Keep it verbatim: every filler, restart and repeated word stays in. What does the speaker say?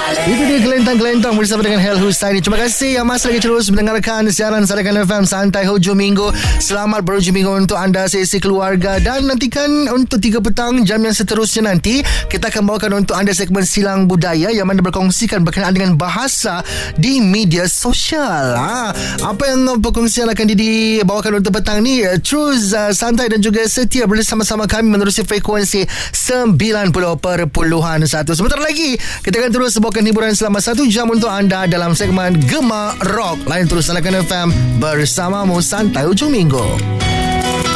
Itu dia gelentang-gelentang bersama dengan Hel Husaini. Terima kasih yang masih lagi terus mendengarkan siaran Sarakan F M Santai Hujung Minggu. Selamat berhujung minggu untuk anda sesi keluarga. Dan nantikan untuk tiga petang jam yang seterusnya nanti kita akan bawakan untuk anda segmen Silang Budaya yang mana berkongsikan berkenaan dengan bahasa di media sosial. Ha, apa yang perkongsian akan dibawakan untuk petang ni? Terus uh, santai dan juga setia bersama-sama kami menerusi frekuensi sembilan puluh perpuluhan satu. Sebentar lagi kita akan terus bawakan hiburan selama satu jam untuk anda dalam segmen Gemar Rock. Lain terus Sarakan F M bersamamu Santai Hujung Minggu.